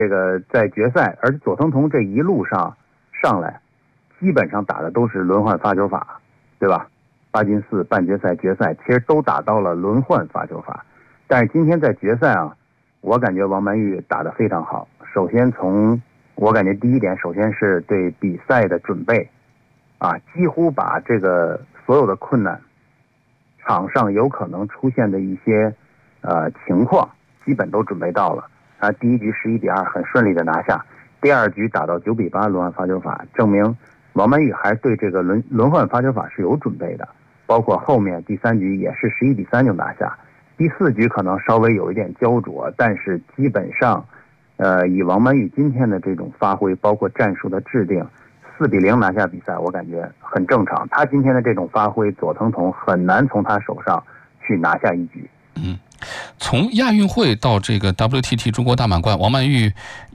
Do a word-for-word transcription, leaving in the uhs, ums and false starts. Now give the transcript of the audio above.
这个在决赛，而且佐藤瞳这一路上上来，基本上打的都是轮换发球法，对吧？八进四、半决赛、决赛，其实都打到了轮换发球法。但是今天在决赛啊，我感觉王曼玉打得非常好。首先从我感觉第一点，首先是对比赛的准备，啊，几乎把这个所有的困难，场上有可能出现的一些呃情况，基本都准备到了。啊，第一局十一比二很顺利的拿下，第二局打到九比八轮换发球法，证明王曼玉还对这个轮轮换发球法是有准备的。包括后面第三局也是十一比三就拿下，第四局可能稍微有一点焦灼，但是基本上，呃，以王曼玉今天的这种发挥，包括战术的制定，四比零拿下比赛，我感觉很正常。他今天的这种发挥，佐藤瞳很难从他手上去拿下一局。 嗯，从亚运会到这个 W T T 中国大满贯，王曼玉